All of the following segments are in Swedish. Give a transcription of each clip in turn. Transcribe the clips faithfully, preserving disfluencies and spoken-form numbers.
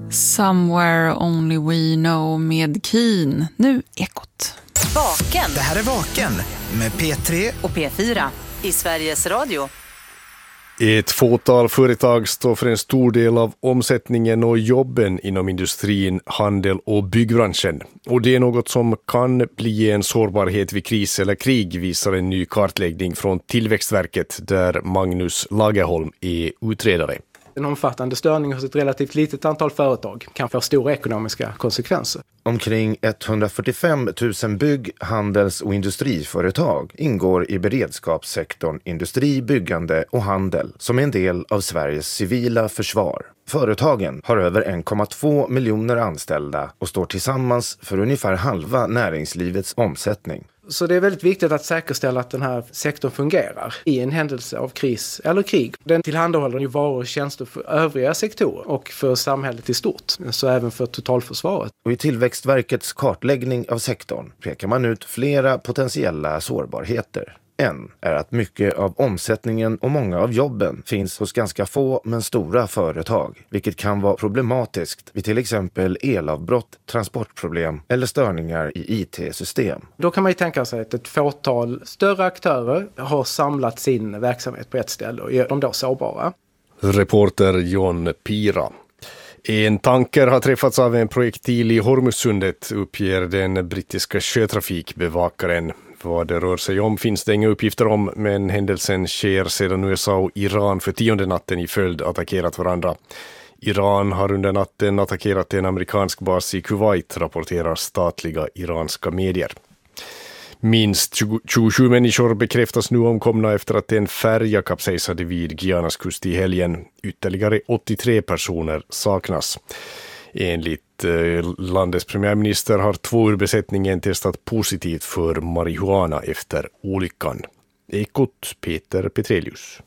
Somewhere Only We Know med Keen. Nu Ekot. Vaken. Det här är Vaken med P tre och P fyra i Sveriges Radio. Ett fåtal företag står för en stor del av omsättningen och jobben inom industrin, handel och byggbranschen. Och det är något som kan bli en sårbarhet vid kris eller krig, visar en ny kartläggning från Tillväxtverket där Magnus Lagerholm är utredare. En omfattande störning hos ett relativt litet antal företag kan få stora ekonomiska konsekvenser. Omkring etthundrafyrtiofem tusen bygg-, handels- och industriföretag ingår i beredskapssektorn industri, byggande och handel som är en del av Sveriges civila försvar. Företagen har över en komma två miljoner anställda och står tillsammans för ungefär halva näringslivets omsättning. Så det är väldigt viktigt att säkerställa att den här sektorn fungerar i en händelse av kris eller krig. Den tillhandahåller ju varor och tjänster för övriga sektorer och för samhället i stort, så även för totalförsvaret. Och i Tillväxtverkets kartläggning av sektorn pekar man ut flera potentiella sårbarheter. En är att mycket av omsättningen och många av jobben finns hos ganska få men stora företag, vilket kan vara problematiskt vid till exempel elavbrott, transportproblem eller störningar i I T-system. Då kan man ju tänka sig att ett fåtal större aktörer har samlat sin verksamhet på ett ställe och gör dem då sårbara. Reporter John Pira. En tanker har träffats av en projektil i Hormuzsundet, uppger den brittiska sjötrafikbevakaren. Vad det rör sig om finns det inga uppgifter om, men händelsen sker sedan U S A och Iran för tionde natten i följd attackerat varandra. Iran har under natten attackerat en amerikansk bas i Kuwait, rapporterar statliga iranska medier. Minst tjugosju människor bekräftas nu omkomna efter att en färja kapsejsade vid Guyanas kust i helgen. Ytterligare åttiotre personer saknas. Enligt landets premiärminister har två ur besättningen testat positivt för marijuana efter olyckan. Ekot Peter Petrelius.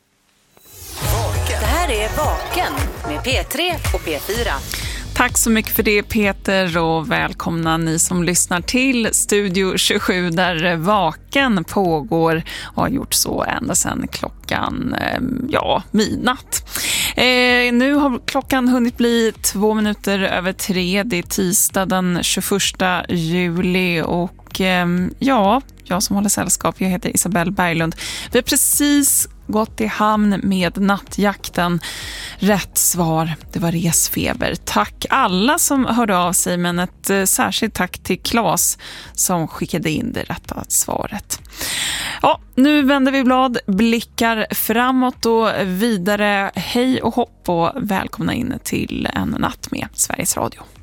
Det här är Vaken med P tre och P fyra. Tack så mycket för det, Peter, och välkomna ni som lyssnar till Studio tjugosju där Vaken pågår och har gjort så ända sedan klockan ja, midnatt. Eh, nu har klockan hunnit bli två minuter över tre. Det är tisdag den tjugoförsta juli och eh, ja, jag som håller sällskap, jag heter Isabelle Berglund. Vi har precis gått i hamn med nattjakten. Rätt svar, det var resfeber. Tack alla som hörde av sig, men ett eh, särskilt tack till Claes som skickade in det rätta svaret. Ja, nu vänder vi blad, blickar framåt och vidare. Hej och hopp och välkomna in till en natt med Sveriges Radio.